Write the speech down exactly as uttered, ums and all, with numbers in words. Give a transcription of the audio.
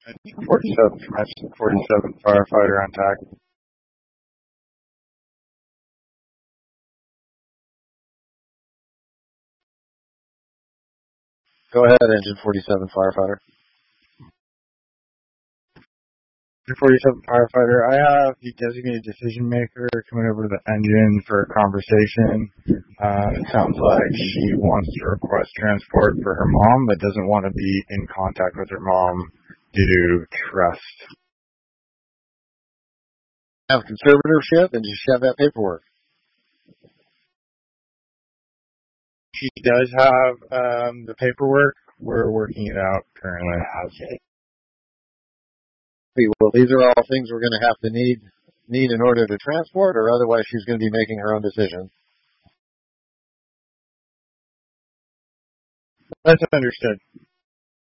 forty-seven, forty-seven firefighter on tack. Go ahead, engine forty-seven firefighter. forty-seven firefighter, I have the designated decision maker coming over to the engine for a conversation. Uh, it sounds like she wants to request transport for her mom, but doesn't want to be in contact with her mom due to trust. Have conservatorship and just have that paperwork. She does have um, the paperwork. We're working it out currently. Okay. Well, these are all things we're going to have to need need in order to transport, or otherwise she's going to be making her own decision. That's understood.